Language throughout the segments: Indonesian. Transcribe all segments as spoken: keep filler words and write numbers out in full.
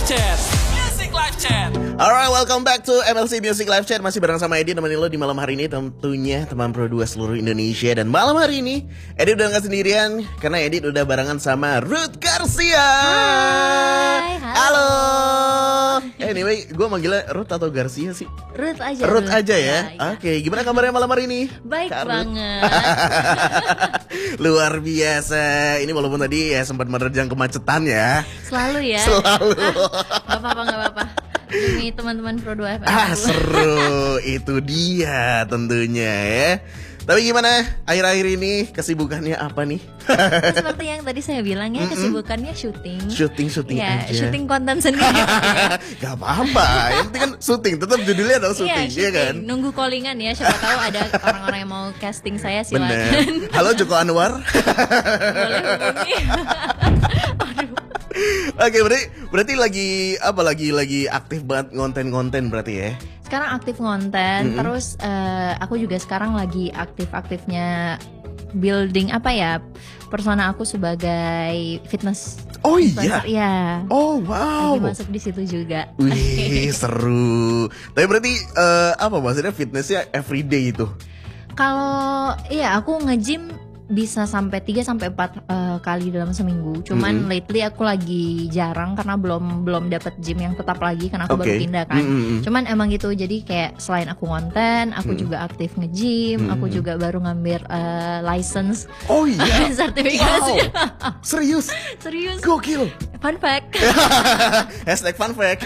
Chat. Music Live Chat. Alright, welcome back to M L C Music Live Chat. Masih bareng sama Edi, nemenin lo di malam hari ini. Tentunya teman Pro dua seluruh Indonesia. Dan malam hari ini Edi udah gak sendirian, karena Edi udah barengan sama Ruth Garcia. Hai, halo. Halo. Anyway, gue manggilnya Ruth atau Garcia sih? Ruth aja. Ruth Ruth. aja ya, ya, ya. Oke, gimana kabarnya malam hari ini? Baik Kak Ruth? banget. Luar biasa. Ini walaupun tadi ya sempat menerjang kemacetan ya. Selalu ya. Selalu. Ah, gak apa-apa, gak apa-apa. Demi teman-teman Pro dua F M. Ah, seru. Itu dia tentunya ya. Tapi gimana akhir-akhir ini kesibukannya apa nih? Seperti yang tadi saya bilang ya, kesibukannya syuting. Syuting-syuting ya, aja. syuting konten sendiri. Gak apa-apa. Yang penting kan syuting, tetap judulnya adalah syuting, Iya, ya kan? Nunggu callingan ya, siapa tahu ada orang-orang yang mau casting saya, silakan. Bener. Halo Joko Anwar. Boleh hubungi. Oke, berarti berarti lagi apa lagi lagi aktif banget ngonten-ngonten berarti ya? Sekarang aktif ngonten, Mm-mm. terus eh, aku juga sekarang lagi aktif-aktifnya building apa ya, persona aku sebagai fitness. Oh influencer. iya. Iya. Oh wow. Lagi masuk di situ juga. Wih, seru. Tapi berarti eh, apa maksudnya fitnessnya everyday itu? Kalau iya aku nge-gym bisa sampai tiga sampai empat uh, kali dalam seminggu. Cuman Mm-hmm. lately aku lagi jarang karena belum belum dapat gym yang tetap lagi karena aku baru Oke. pindah kan. Mm-mm. Cuman emang gitu. Jadi kayak selain aku konten, aku Mm. juga aktif nge-gym, Mm-mm. aku juga baru ngambil uh, license Oh iya. sertifikasi. Wow. Serius. Serius. Gokil. Fun fact. Hashtag fun fact.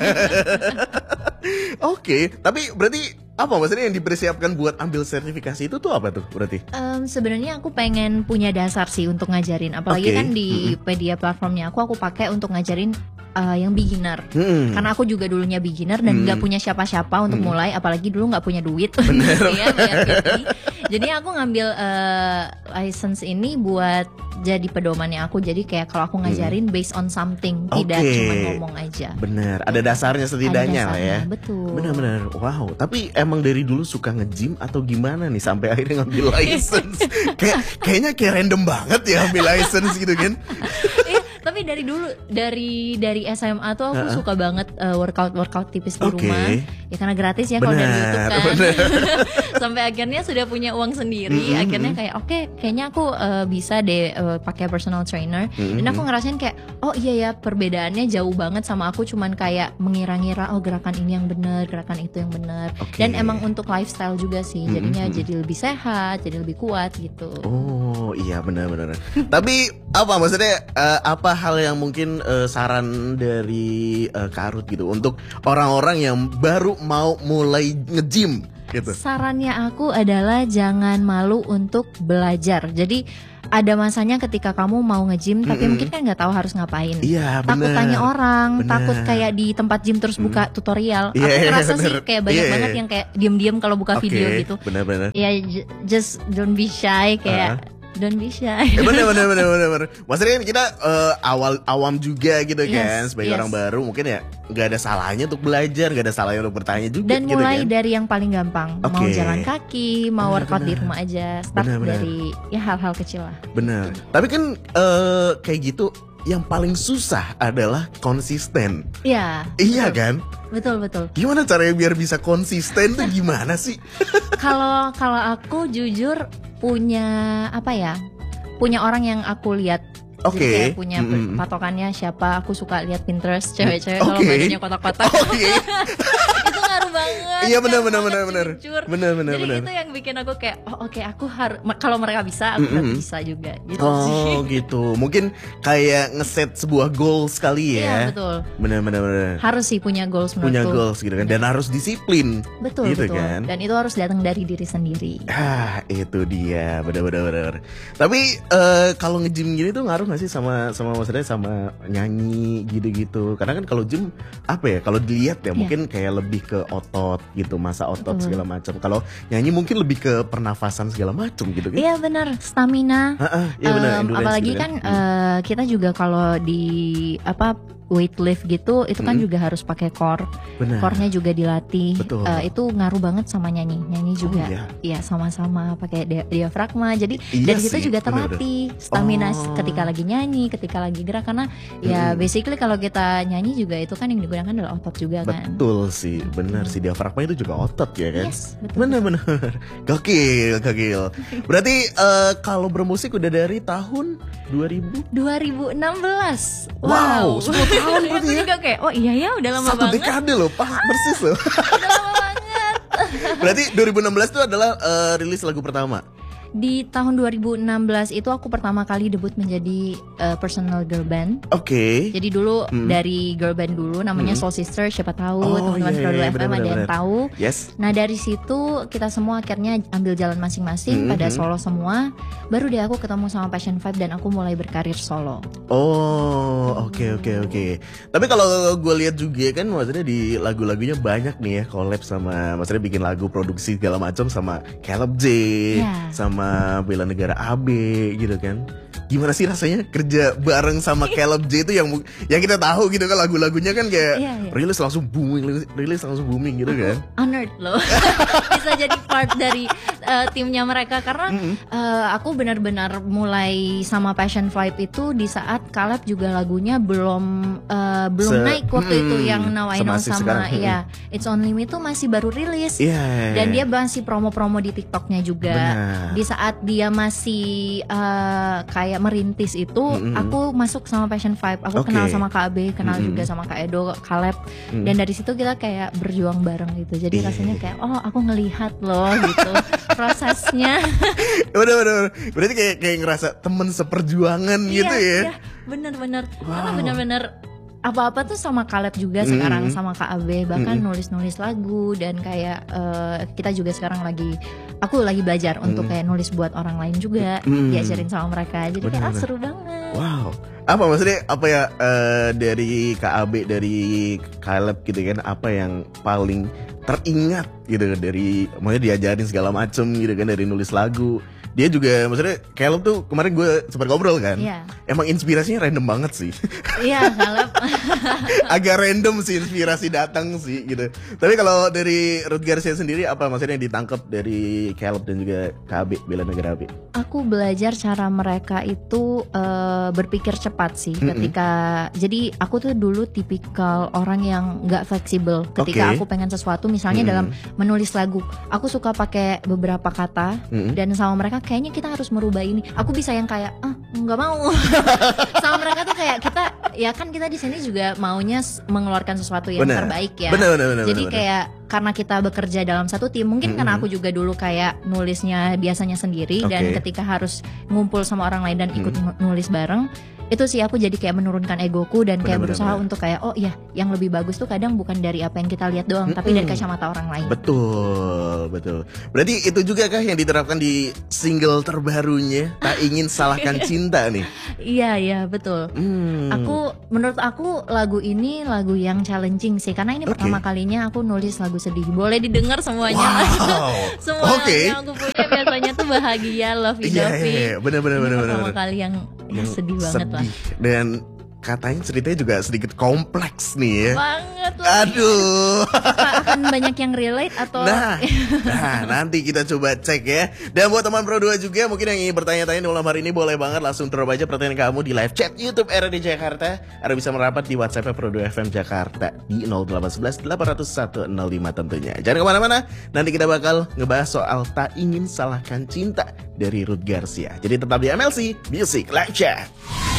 Oke, tapi berarti apa maksudnya yang dipersiapkan buat ambil sertifikasi itu tuh apa tuh berarti? Um, sebenarnya aku pengen punya dasar sih untuk ngajarin, apalagi Oke. kan di media platformnya aku aku pakai untuk ngajarin uh, yang beginner. Hmm. Karena aku juga dulunya beginner dan nggak Hmm. punya siapa-siapa untuk Hmm. mulai, apalagi dulu nggak punya duit gitu ya, bayar gaji. Jadi aku ngambil uh, license ini buat jadi pedomannya aku. Jadi kayak kalau aku ngajarin based on something, tidak Oke. cuma ngomong aja. Bener, ada dasarnya setidaknya Ada lah ya. dasarnya, betul. Bener-bener, wow. Tapi emang dari dulu suka nge-gym atau gimana nih sampai akhirnya ngambil license? Kayak kayaknya kayak random banget ya ambil license gitu kan? Eh, tapi dari dulu dari dari S M A tuh aku Uh-uh. suka banget uh, workout workout tipis di Oke. rumah. Ya karena gratis ya kalau dari Bener, YouTube kan. bener. Sampai akhirnya sudah punya uang sendiri. Mm-mm. Akhirnya kayak oke, kayaknya aku uh, bisa deh uh, pakai personal trainer. Dan Mm-mm. aku ngerasain kayak oh iya ya, perbedaannya jauh banget sama aku cuman kayak mengira-ngira oh gerakan ini yang benar, gerakan itu yang benar. Oke. Dan emang untuk lifestyle juga sih. Jadinya Mm-mm. jadi lebih sehat, jadi lebih kuat gitu. Oh iya benar-benar. Tapi apa maksudnya eh, apa hal yang mungkin eh, saran dari eh, Kak Ruth gitu untuk orang-orang yang baru mau mulai nge-gym gitu? Sarannya aku adalah jangan malu untuk belajar. Jadi ada masanya ketika kamu mau nge-gym tapi Mm-mm. mungkin kan nggak tahu harus ngapain. Iya Takut benar. tanya orang, Bener. takut kayak di tempat gym terus buka tutorial. Iya, Aku iya, ngerasa sih bener. kayak banyak Iya, banget iya. yang kayak diem-diem kalau buka Oke, video gitu. benar-benar. Ya j- just don't be shy kayak don't be shy. Ya bener bener bener bener bener. Maksudnya kan kita eh, awal awam juga gitu Yes, kan sebagai yes. orang baru mungkin ya nggak ada salahnya untuk belajar, nggak ada salahnya untuk bertanya juga. Dan gitu mulai kan. dari yang paling gampang, mau Oke. jalan kaki, mau Bener, workout di bener. rumah aja, start Bener, bener. dari ya hal-hal kecil lah. Bener. Tapi kan eh, kayak gitu yang paling susah adalah konsisten. Iya. Iya betul. kan? Betul betul. Gimana caranya biar bisa konsisten tuh gimana sih? Kalau kalau aku jujur punya apa ya? Punya orang yang aku lihat. Oke. Jadi kayak punya Mm-mm. patokannya siapa? Aku suka lihat Pinterest cewek-cewek kalau Oke. badannya kotak-kotak. Oke. Itu ngaruh banget. Iya, benar, ngaruh benar, banget, benar, benar. jujur. Benar, benar, Jadi benar. itu yang bikin aku kayak oh oke aku harus kalau mereka bisa aku Mm-mm. harus bisa juga gitu sih. Oh gitu. Mungkin kayak ngeset sebuah goals kali Iya ya. betul. Bener bener bener. Harus sih punya goals menurutku. Punya goals gitu kan. Dan harus disiplin. Betul gitu betul. kan. Dan itu harus datang dari diri sendiri. Ah itu dia. Bener bener bener. Tapi eh, kalau nge-gym gini tuh ngaruh gak sih sama sama maksudnya sama nyanyi gitu-gitu. Karena kan kalau gym apa ya? Kalau dilihat ya Iya. mungkin kayak lebih ke otot gitu, masa otot Betul. segala macam. Kalau nyanyi mungkin lebih ke pernafasan segala macam gitu kan. Iya benar, stamina. Ah, ah, iya benar, Em, endurance apalagi gitu kan Hmm. eh, kita juga kalau di apa weight lift gitu, itu kan Mm. juga harus pakai core. Benar. Core-nya juga dilatih. Betul. Eh, itu ngaruh banget sama nyanyi. Nyanyi juga. Oh, iya. Iya, sama-sama pakai dia- diafragma. Jadi Iya dari situ sih, juga benar-benar. terlatih stamina Oh. ketika lagi nyanyi, ketika lagi gerak, karena ya Mm. basically kalau kita nyanyi juga itu kan yang digunakan adalah otot juga kan. Betul sih, benar sih, diafragma itu juga otot ya kan? Yes, betul. Benar-benar, gokil, gokil. Berarti eh, kalau bermusik udah dari tahun dua ribu? dua ribu enam belas. Wow, sepuluh tahun berarti Itu ya? juga kayak, oh iya ya udah lama Satu banget. dekade loh, pas persis loh. Udah lama banget. Berarti dua ribu enam belas itu adalah eh, rilis lagu pertama. Di tahun dua ribu enam belas itu aku pertama kali debut menjadi uh, personal girl band. Oke. Jadi dulu Mm. dari girl band dulu namanya Mm. Soul Sister, siapa tahu Oh, teman-teman iya, Produk iya, F M benar, ada yang benar. tahu. Yes. Nah dari situ kita semua akhirnya ambil jalan masing-masing Mm-hmm. pada solo semua. Baru deh aku ketemu sama Passion Vibe dan aku mulai berkarir solo. Oh, oke oke oke. Tapi kalau gue lihat juga kan, maksudnya di lagu-lagunya banyak nih ya collab sama, maksudnya bikin lagu produksi segala macam sama Caleb J, Yeah. sama Bella Negara A B gitu kan. Gimana sih rasanya kerja bareng sama Caleb J itu yang mu- yang kita tahu gitu kan, lagu-lagunya kan kayak Iya, iya. rilis langsung booming, rilis- rilis langsung booming gitu kan. Honored loh bisa jadi part dari uh, timnya mereka karena uh, aku benar-benar mulai sama Passion Vibe itu di saat Caleb juga lagunya belum uh, belum Se- naik waktu mm, itu yang Now I Know semasif sama sekarang. ya It's Only Me itu masih baru rilis. Iya. Dan dia masih promo-promo di TikToknya juga. Benar. Di saat dia masih uh, kayak merintis itu, Mm-mm. aku masuk sama Passion Vibe. Aku Oke. kenal sama Kak Abe, kenal Mm-mm. juga sama Kak Edo, Caleb. Mm. Dan dari situ kita kayak berjuang bareng gitu. Jadi Iya. rasanya kayak, oh aku ngelihat loh gitu prosesnya. Udah, udah, udah. Berarti kayak kayak ngerasa temen seperjuangan gitu ya. Iya, bener-bener. Karena Wow. bener-bener apa-apa tuh sama Caleb juga Mm. sekarang, sama Kak Abe, bahkan Mm. nulis-nulis lagu dan kayak eh, kita juga sekarang lagi aku lagi belajar untuk Mm. kayak nulis buat orang lain juga, Mm. diajarin sama mereka. Jadi kayak ah Bener-bener. seru banget. Wow. Apa maksudnya, apa ya, eh, dari K A B, dari Caleb gitu kan, apa yang paling teringat gitu kan, dari maksudnya diajarin segala macem gitu kan, dari nulis lagu. Dia juga maksudnya Caleb tuh kemarin gue sempat ngobrol kan. Iya. Emang inspirasinya random banget sih. Iya, Caleb. Agak random sih inspirasi datang sih gitu. Tapi kalau dari Ruth Garcia sendiri, apa maksudnya yang ditangkap dari Caleb dan juga K A B, Bella Negara A B? Aku belajar cara mereka itu eh, berpikir cepat sih. Mm-mm. Ketika jadi aku tuh dulu tipikal orang yang nggak fleksibel. Ketika Oke. aku pengen sesuatu, misalnya Mm-mm. dalam menulis lagu, aku suka pakai beberapa kata. Mm-mm. Dan sama mereka kayaknya kita harus merubah ini. Aku bisa yang kayak ah nggak mau. Sama mereka tuh kayak kita ya kan kita di sini juga maunya s- mengeluarkan sesuatu yang Benar. terbaik ya. Benar, benar, benar, Jadi benar, kayak karena kita bekerja dalam satu tim, mungkin karena Mm-mm. aku juga dulu kayak nulisnya biasanya sendiri dan Oke. ketika harus ngumpul sama orang lain dan ikut nulis bareng, itu sih aku jadi kayak menurunkan egoku dan kayak Benar, berusaha benar, benar. untuk kayak oh iya yang lebih bagus tuh kadang bukan dari apa yang kita lihat doang, tapi dari Mm-mm. kacamata orang lain. Betul, betul. Berarti itu juga kah yang diterapkan di single terbarunya, Tak Ingin Salahkan Cinta nih? Iya iya betul. Hmm. Aku menurut aku lagu ini lagu yang challenging sih karena ini Oke. pertama kalinya aku nulis lagu sedih. Boleh didengar semuanya. Wow. Semua Oke. yang aku punya biasanya tuh bahagia, lovey Iya, dovey. iya, iya. Benar, benar, Ini benar, pertama benar. kali yang, ya, sedih banget lah. Dan katanya ceritanya juga sedikit kompleks nih ya. Banget lah. Aduh. Apa akan banyak yang relate atau Nah, nah, nanti kita coba cek ya. Dan buat teman Pro dua juga mungkin yang ingin bertanya-tanya di malam hari ini, boleh banget langsung drop aja pertanyaan kamu di live chat YouTube R D Jakarta, atau bisa merapat di WhatsApp Pro dua F M Jakarta di nol delapan satu satu delapan nol satu nol lima tentunya. Jangan kemana-mana, nanti kita bakal ngebahas soal Tak Ingin Salahkan Cinta dari Ruth Garcia. Jadi tetap di M L C Music Live Chat.